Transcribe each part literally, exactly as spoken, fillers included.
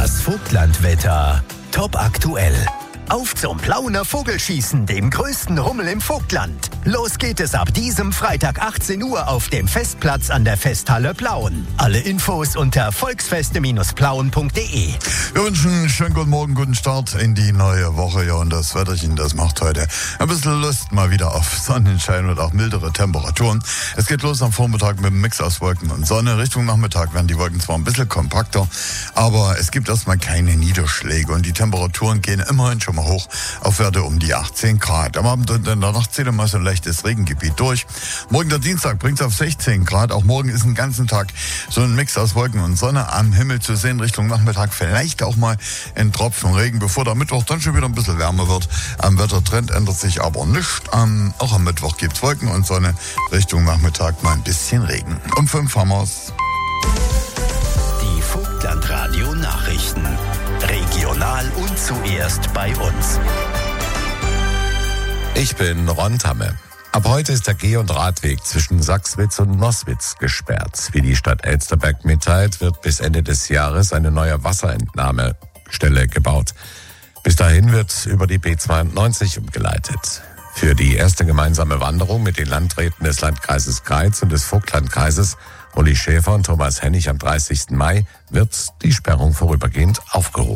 Das Vogtlandwetter. Top aktuell. Auf zum Plauner Vogelschießen, dem größten Rummel im Vogtland. Los geht es ab diesem Freitag achtzehn Uhr auf dem Festplatz an der Festhalle Plauen. Alle Infos unter volksfeste plauen punkt de. Wir wünschen einen schönen guten Morgen, guten Start in die neue Woche. Ja, und das Wetterchen, das macht heute ein bisschen Lust mal wieder auf Sonnenschein und auch mildere Temperaturen. Es geht los am Vormittag mit einem Mix aus Wolken und Sonne. Richtung Nachmittag werden die Wolken zwar ein bisschen kompakter, aber es gibt erstmal keine Niederschläge und die Temperaturen gehen immerhin schon mal hoch auf Werte um die achtzehn Grad. Am Abend und in der Nacht zieht immer so ein leichtes Regengebiet durch. Morgen der Dienstag bringt es auf sechzehn Grad. Auch morgen ist den ganzen Tag so ein Mix aus Wolken und Sonne am Himmel zu sehen. Richtung Nachmittag vielleicht auch mal ein Tropfen Regen, bevor der Mittwoch dann schon wieder ein bisschen wärmer wird. Am Wettertrend ändert sich aber nichts. Ähm, auch am Mittwoch gibt es Wolken und Sonne. Richtung Nachmittag mal ein bisschen Regen. Um fünf haben wir's. Die Vogtlandradio Nachrichten. Regional und zuerst bei uns. Ich bin Ron Tamme. Ab heute ist der Geh- und Radweg zwischen Sachswitz und Noswitz gesperrt. Wie die Stadt Elsterberg mitteilt, wird bis Ende des Jahres eine neue Wasserentnahmestelle gebaut. Bis dahin wird über die B zweiundneunzig umgeleitet. Für die erste gemeinsame Wanderung mit den Landräten des Landkreises Greiz und des Vogtlandkreises Uli Schäfer und Thomas Hennig am dreißigsten Mai wird die Sperrung vorübergehend aufgehoben.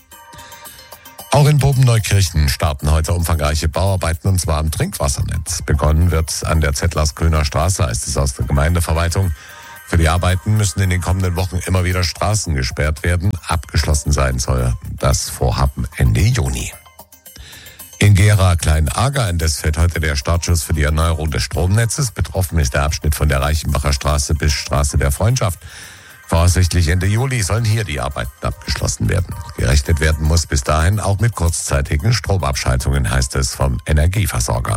Auch in Bobenneukirchen starten heute umfangreiche Bauarbeiten, und zwar am Trinkwassernetz. Begonnen wird an der Zettlersgrüner Straße, heißt es aus der Gemeindeverwaltung. Für die Arbeiten müssen in den kommenden Wochen immer wieder Straßen gesperrt werden. Abgeschlossen sein soll das Vorhaben Ende Juni. In Gera-Klein-Ager fällt heute der Startschuss für die Erneuerung des Stromnetzes. Betroffen ist der Abschnitt von der Reichenbacher Straße bis Straße der Freundschaft. Voraussichtlich Ende Juli sollen hier die Arbeiten abgeschlossen werden. Gerechnet werden muss bis dahin auch mit kurzzeitigen Stromabschaltungen, heißt es vom Energieversorger.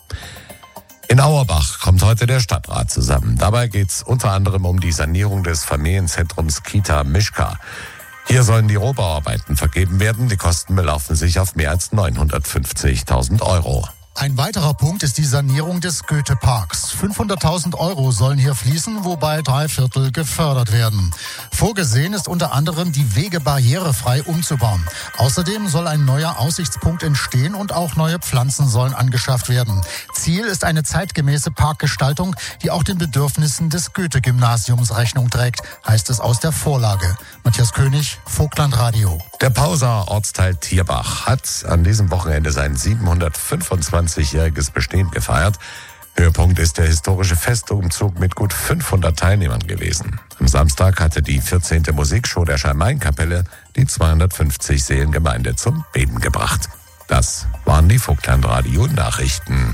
In Auerbach kommt heute der Stadtrat zusammen. Dabei geht es unter anderem um die Sanierung des Familienzentrums Kita Mischka. Hier sollen die Rohbauarbeiten vergeben werden. Die Kosten belaufen sich auf mehr als neunhundertfünfzigtausend Euro. Ein weiterer Punkt ist die Sanierung des Goethe-Parks. fünfhunderttausend Euro sollen hier fließen, wobei drei Viertel gefördert werden. Vorgesehen ist unter anderem, die Wege barrierefrei umzubauen. Außerdem soll ein neuer Aussichtspunkt entstehen und auch neue Pflanzen sollen angeschafft werden. Ziel ist eine zeitgemäße Parkgestaltung, die auch den Bedürfnissen des Goethe-Gymnasiums Rechnung trägt, heißt es aus der Vorlage. Matthias König, Vogtlandradio. Der Pauser Ortsteil Tierbach hat an diesem Wochenende sein siebenhundertfünfundzwanzigjähriges Bestehen gefeiert. Höhepunkt ist der historische Festumzug mit gut fünfhundert Teilnehmern gewesen. Am Samstag hatte die vierzehnte Musikshow der Schalmain-Kapelle die zweihundertfünfzig Seelengemeinde zum Beben gebracht. Das waren die Vogtlandradio-Nachrichten.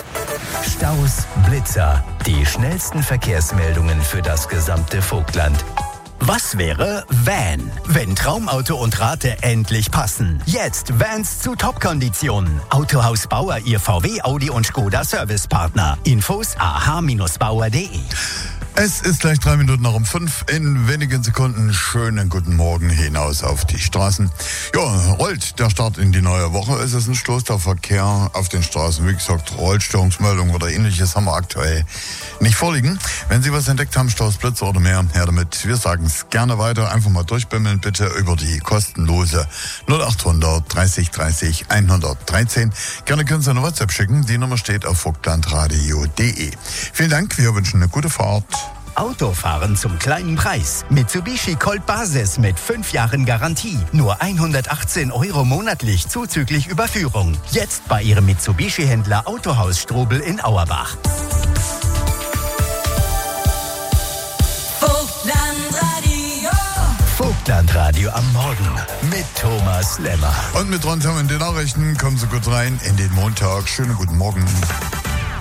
Staus, Blitzer, die schnellsten Verkehrsmeldungen für das gesamte Vogtland. Was wäre Van, wenn Traumauto und Rate endlich passen? Jetzt Vans zu Top-Konditionen. Autohaus Bauer, Ihr V W, Audi und Skoda Servicepartner. Infos a h bauer punkt de. Es ist gleich drei Minuten nach um fünf. In wenigen Sekunden schönen guten Morgen hinaus auf die Straßen. Ja, rollt der Start in die neue Woche. Es ist ein stoßender Verkehr auf den Straßen. Wie gesagt, Rollstörungsmeldungen oder ähnliches haben wir aktuell nicht vorliegen. Wenn Sie was entdeckt haben, Staus, Blitzer oder mehr, her damit. Wir sagen es gerne weiter. Einfach mal durchbimmeln bitte über die kostenlose null achthundert dreißig dreißig hundertdreizehn. Gerne können Sie eine WhatsApp schicken. Die Nummer steht auf vogtlandradio punkt de. Vielen Dank. Wir wünschen eine gute Fahrt. Autofahren zum kleinen Preis. Mitsubishi Colt Basis mit fünf Jahren Garantie. Nur hundertachtzehn Euro monatlich zuzüglich Überführung. Jetzt bei Ihrem Mitsubishi-Händler Autohaus Strobel in Auerbach. Vogtlandradio. Vogtlandradio am Morgen mit Thomas Lemmer. Und mit Ron Tamm in den Nachrichten kommen Sie gut rein in den Montag. Schönen guten Morgen.